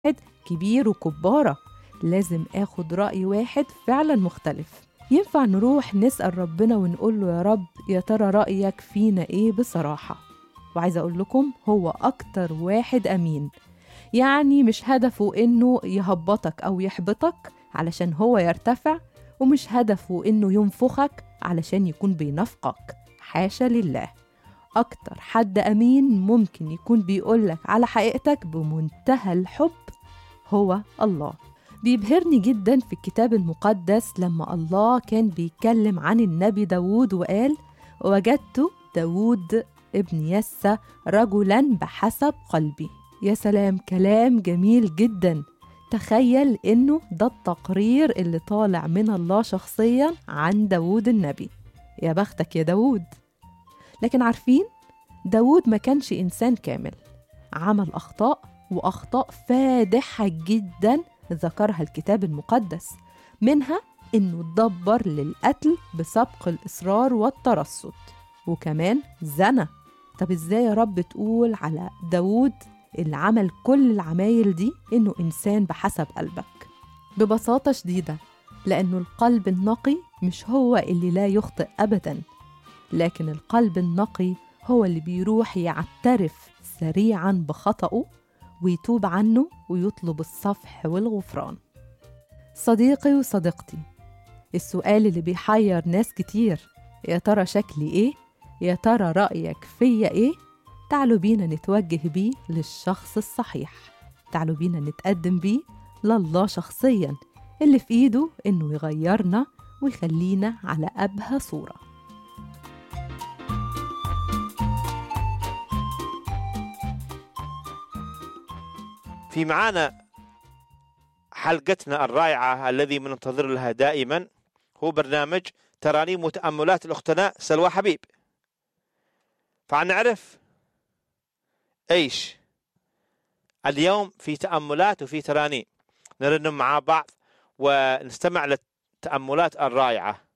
كبير وكبارة، لازم آخد رأي واحد فعلا مختلف. ينفع نروح نسأل ربنا ونقول له يا رب يا ترى رأيك فينا إيه بصراحة؟ وعايزة أقول لكم هو أكتر واحد أمين، يعني مش هدفه إنه يهبطك أو يحبطك علشان هو يرتفع، ومش هدفه إنه ينفخك علشان يكون بينفقك، حاشا لله. أكتر حد أمين ممكن يكون بيقولك على حقيقتك بمنتهى الحب هو الله. بيبهرني جدا في الكتاب المقدس لما الله كان بيتكلم عن النبي داود وقال: وجدت داود ابن يسى رجلا بحسب قلبي. يا سلام، كلام جميل جدا. تخيل إنه ده التقرير اللي طالع من الله شخصيا عن داود النبي. يا بختك يا داود. لكن عارفين، داود ما كانش إنسان كامل، عمل أخطاء، وأخطاء فادحة جدا ذكرها الكتاب المقدس، منها إنه دبر للقتل بسبق الإصرار والترصد، وكمان زنى. طب إزاي يا رب تقول على داود اللي عمل كل العمايل دي إنه إنسان بحسب قلبك؟ ببساطة شديدة، لأنه القلب النقي مش هو اللي لا يخطئ أبدا، لكن القلب النقي هو اللي بيروح يعترف سريعا بخطأه ويتوب عنه ويطلب الصفح والغفران. صديقي وصديقتي، السؤال اللي بيحير ناس كتير: يا ترى شكلي إيه؟ يا ترى رأيك فيا إيه؟ تعالوا بينا نتوجه بيه للشخص الصحيح، تعالوا بينا نتقدم بيه لله شخصيا، اللي في إيده إنه يغيرنا ويخلينا على أبهى صورة. في معانا حلقتنا الرائعة الذي مننتظر لها دائما، هو برنامج ترانيم وتأملات الأختنا سلوى حبيب. فنعرف إيش اليوم في تأملات وفي ترانيم، نرنم مع بعض ونستمع للتأملات الرائعة.